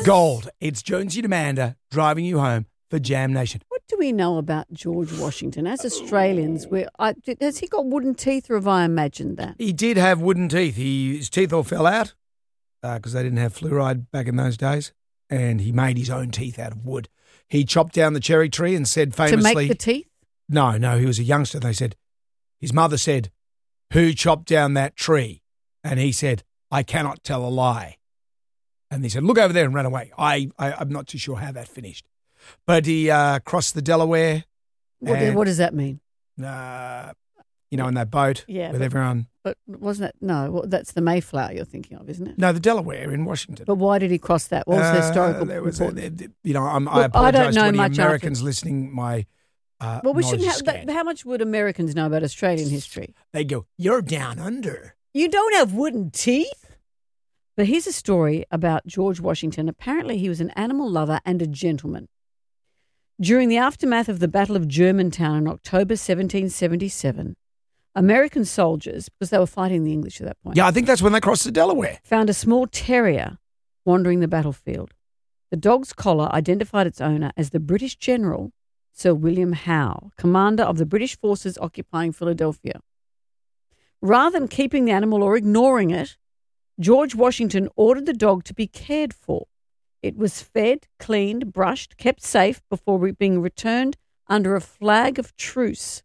Gold. It's Jonesy and Amanda driving you home for Jam Nation. What do we know about George Washington? As Australians, has he got wooden teeth, or have I imagined that? He did have wooden teeth. His teeth all fell out because they didn't have fluoride back in those days, and he made his own teeth out of wood. He chopped down the cherry tree and said famously... To make the teeth? No, he was a youngster. They said, his mother said, "Who chopped down that tree?" And he said, "I cannot tell a lie." And he said, "Look over there," and ran away. I'm not too sure how that finished. But he crossed the Delaware. What does that mean? In that boat with everyone. But wasn't that, that's the Mayflower you're thinking of, isn't it? No, the Delaware in Washington. But why did he cross that? What was the historical importance? I apologise to any Americans listening. My we shouldn't have. How much would Americans know about Australian history? They go, "You're down under. You don't have wooden teeth." But here's a story about George Washington. Apparently, he was an animal lover and a gentleman. During the aftermath of the Battle of Germantown in October 1777, American soldiers, because they were fighting the English at that point. Yeah, I think that's when they crossed the Delaware. Found a small terrier wandering the battlefield. The dog's collar identified its owner as the British General Sir William Howe, commander of the British forces occupying Philadelphia. Rather than keeping the animal or ignoring it, George Washington ordered the dog to be cared for. It was fed, cleaned, brushed, kept safe before being returned under a flag of truce